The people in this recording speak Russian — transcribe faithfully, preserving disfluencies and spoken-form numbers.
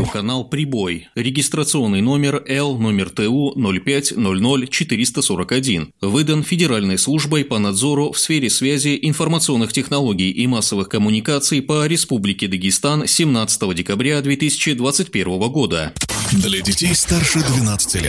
радиоканал «Прибой», регистрационный номер Л номер Т У ноль пять ноль ноль четыреста сорок один, выдан Федеральной службой по надзору в сфере связи, информационных технологий и массовых коммуникаций по Республике Дагестан семнадцатого декабря две тысячи двадцать первого года. Для детей старше двенадцати лет.